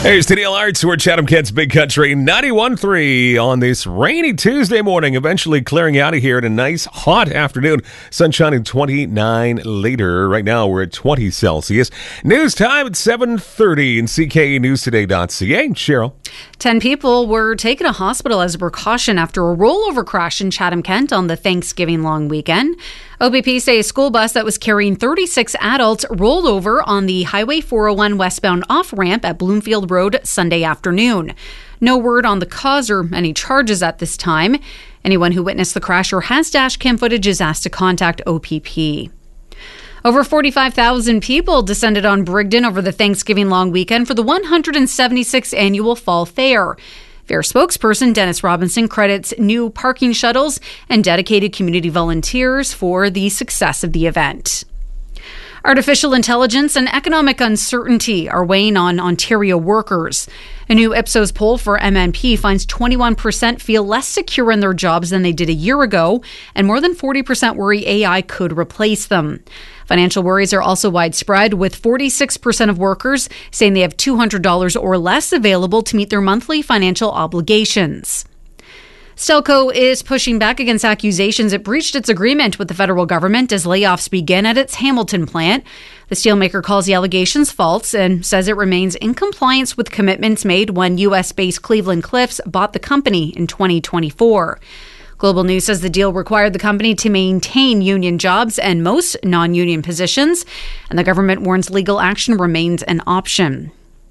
Hey, it's Daniel Arts. We're Chatham Kent's Big Country 91.3 on this rainy Tuesday morning, eventually clearing out of here in a nice hot afternoon. Sun shining 29 later. Right now, we're at 20 Celsius. News time at 7:30 in CKNewsToday.ca. Cheryl. 10 people were taken to hospital as a precaution after a rollover crash in Chatham Kent on the Thanksgiving long weekend. OBP say a school bus that was carrying 36 adults rolled over on the Highway 401 westbound off-ramp at Bloomfield Road Sunday afternoon. No word on the cause or any charges at this time. Anyone who witnessed the crash or has dash cam footage is asked to contact OPP. Over 45,000 people descended on Brigden over the Thanksgiving long weekend for the 176th annual Fall Fair. Fair spokesperson Dennis Robinson credits new parking shuttles and dedicated community volunteers for the success of the event. Artificial intelligence and economic uncertainty are weighing on Ontario workers. A new Ipsos poll for MNP finds 21% feel less secure in their jobs than they did a year ago, and more than 40% worry AI could replace them. Financial worries are also widespread, with 46% of workers saying they have $200 or less available to meet their monthly financial obligations. Stelco is pushing back against accusations it breached its agreement with the federal government as layoffs begin at its Hamilton plant. The steelmaker calls the allegations false and says it remains in compliance with commitments made when U.S.-based Cleveland Cliffs bought the company in 2024. Global News says the deal required the company to maintain union jobs and most non-union positions, and the government warns legal action remains an option.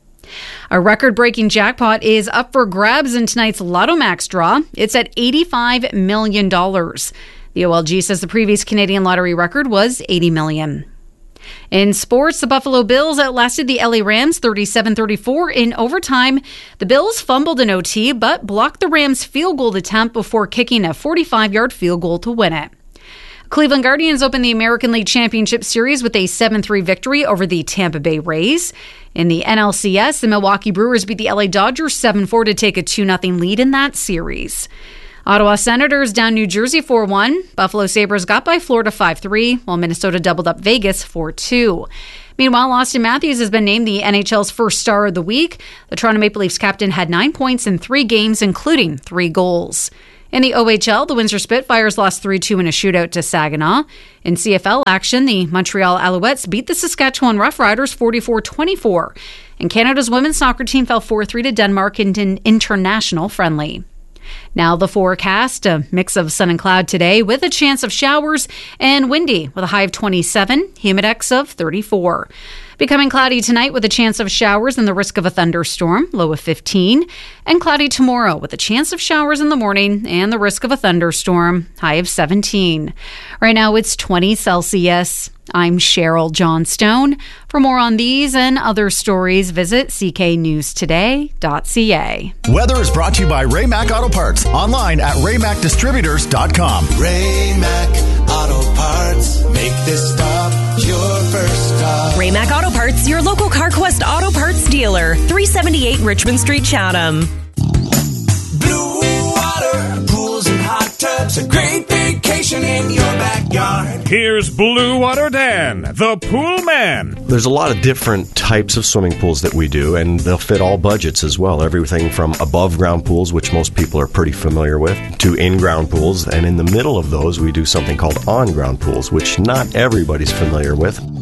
A record-breaking jackpot is up for grabs in tonight's Lotto Max draw. It's at $85 million. The OLG says the previous Canadian lottery record was $80 million. In sports, the Buffalo Bills outlasted the LA Rams 37-34 in overtime. The Bills fumbled in OT, but blocked the Rams' field goal attempt before kicking a 45-yard field goal to win it. Cleveland Guardians opened the American League Championship Series with a 7-3 victory over the Tampa Bay Rays. In the NLCS, the Milwaukee Brewers beat the LA Dodgers 7-4 to take a 2-0 lead in that series. Ottawa Senators down New Jersey 4-1. Buffalo Sabres got by Florida 5-3, while Minnesota doubled up Vegas 4-2. Meanwhile, Austin Matthews has been named the NHL's first star of the week. The Toronto Maple Leafs captain had 9 points in 3 games, including 3 goals. In the OHL, the Windsor Spitfires lost 3-2 in a shootout to Saginaw. In CFL action, the Montreal Alouettes beat the Saskatchewan Roughriders 44-24. And Canada's women's soccer team fell 4-3 to Denmark in an international friendly. Now the forecast, a mix of sun and cloud today with a chance of showers and windy with a high of 27, humidex of 34. Becoming cloudy tonight with a chance of showers and the risk of a thunderstorm, low of 15. And cloudy tomorrow with a chance of showers in the morning and the risk of a thunderstorm, high of 17. Right now it's 20 Celsius. I'm Cheryl Johnstone. For more on these and other stories, visit cknewstoday.ca. Weather is brought to you by Ray Mac Auto Parts. Online at raymacdistributors.com. Ray Mac Auto Parts. Make this stop your first stop. Ray Mac Auto Parts, your local CarQuest Auto Parts dealer. 378 Richmond Street, Chatham. Blue water, pools and hot tubs, a great vacation in your backyard. Here's Blue Water Dan, the pool man. There's a lot of different types of swimming pools that we do, and they'll fit all budgets as well. Everything from above-ground pools, which most people are pretty familiar with, to in-ground pools. And in the middle of those, we do something called on-ground pools, which not everybody's familiar with.